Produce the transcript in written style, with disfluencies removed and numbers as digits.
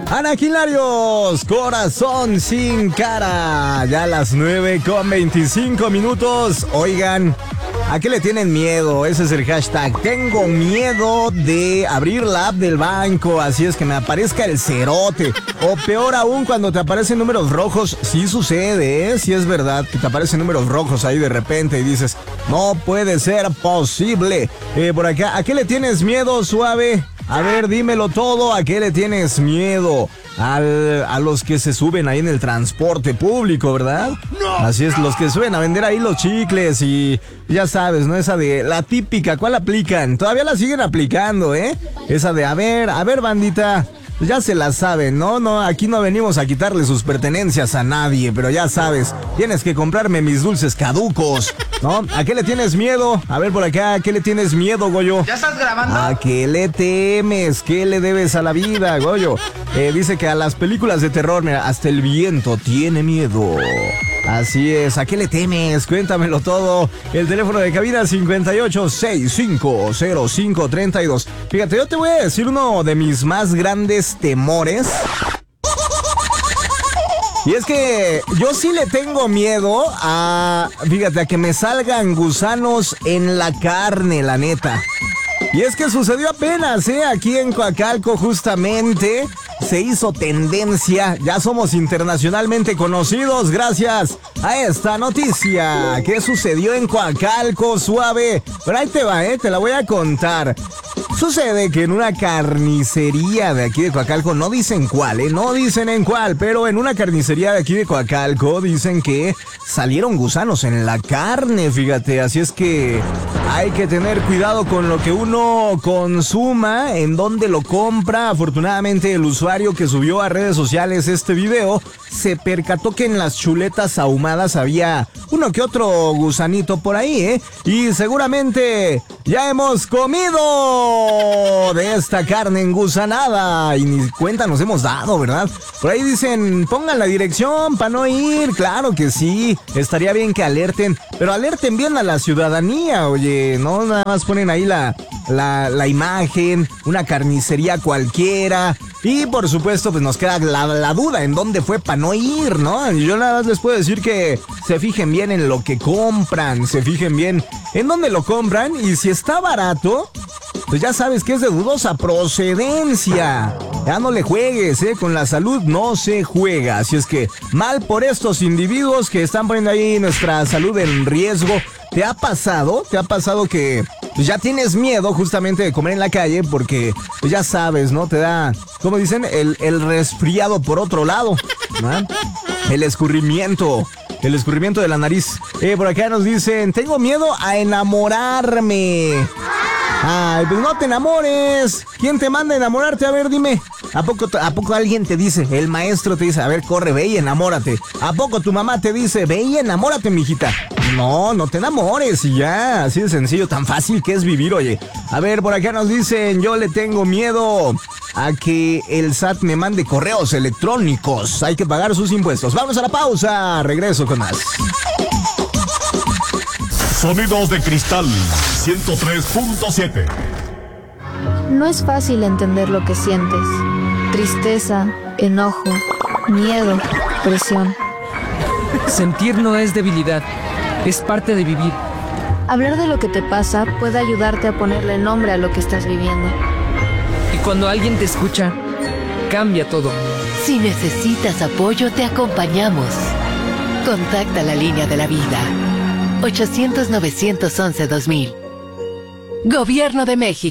Anaquilarios, corazón sin cara. Ya a las 9:25. Oigan, ¿a qué le tienen miedo? Ese es el hashtag. Tengo miedo de abrir la app del banco, así es que me aparezca el cerote. O peor aún, cuando te aparecen números rojos. Sí sucede, ¿eh? Sí es verdad que te aparecen números rojos ahí de repente y dices, no puede ser posible. Por acá, ¿a qué le tienes miedo, Suave? A ver, dímelo todo, ¿a qué le tienes miedo? A los que se suben ahí en el transporte público, ¿verdad? ¡No! Así es, los que suben a vender ahí los chicles y ya sabes, ¿no? Esa de la típica, ¿cuál aplican? Todavía la siguen aplicando, ¿eh? Esa de, a ver, bandita, ya se la saben, ¿no? No, aquí no venimos a quitarle sus pertenencias a nadie, pero ya sabes, tienes que comprarme mis dulces caducos, ¿no? ¿A qué le tienes miedo? A ver por acá, ¿a qué le tienes miedo, Goyo? ¿Ya estás grabando? ¿A qué le temes? ¿Qué le debes a la vida, Goyo? Dice que a las películas de terror, mira, hasta el viento tiene miedo. Así es, ¿a qué le temes? Cuéntamelo todo. El teléfono de cabina 58650532. Fíjate, yo te voy a decir uno de mis más grandes temores. Y es que yo sí le tengo miedo fíjate, a que me salgan gusanos en la carne, la neta. Y es que sucedió apenas, aquí en Coacalco justamente se hizo tendencia. Ya somos internacionalmente conocidos gracias a esta noticia. ¿Qué sucedió en Coacalco, Suave? Pero ahí te va, te la voy a contar. Sucede que en una carnicería de aquí de Coacalco, no dicen cuál, no dicen en cuál, pero en una carnicería de aquí de Coacalco dicen que salieron gusanos en la carne, fíjate. Así es que hay que tener cuidado con lo que uno consuma, en dónde lo compra. Afortunadamente el usuario que subió a redes sociales este video se percató que en las chuletas ahumadas había uno que otro gusanito por ahí, y seguramente ya hemos comido de esta carne engusanada y ni cuenta nos hemos dado, ¿verdad? Por ahí dicen, pongan la dirección para no ir. Claro que sí, estaría bien que alerten, pero alerten bien a la ciudadanía, oye, no nada más ponen ahí la imagen, una carnicería cualquiera. Y por supuesto, pues nos queda la duda en dónde fue para no ir, ¿no? Yo nada más les puedo decir que se fijen bien en lo que compran, se fijen bien en dónde lo compran, y si está barato, pues ya sabes que es de dudosa procedencia. Ya no le juegues, con la salud no se juega. Así es que mal por estos individuos que están poniendo ahí nuestra salud en riesgo. ¿Te ha pasado? ¿Te ha pasado que pues ya tienes miedo justamente de comer en la calle porque pues ya sabes, ¿no? Te da, ¿cómo dicen? El resfriado por otro lado, ¿no? El escurrimiento de la nariz. Por acá nos dicen, tengo miedo a enamorarme. Ay, pues no te enamores. ¿Quién te manda a enamorarte? A ver, dime. ¿A poco alguien te dice, el maestro te dice, a ver, corre, ve y enamórate? ¿A poco tu mamá te dice, ve y enamórate, mijita? No te enamores y ya, así de sencillo, tan fácil que es vivir, oye. A ver, por acá nos dicen, yo le tengo miedo a que el SAT me mande correos electrónicos. Hay que pagar sus impuestos. Vamos a la pausa, regreso con más. Sonidos de Cristal 103.7. No es fácil entender lo que sientes. Tristeza, enojo, miedo, presión. Sentir no es debilidad, es parte de vivir. Hablar de lo que te pasa puede ayudarte a ponerle nombre a lo que estás viviendo. Y cuando alguien te escucha, cambia todo. Si necesitas apoyo, te acompañamos. Contacta la línea de la vida. 800-911-2000. Gobierno de México.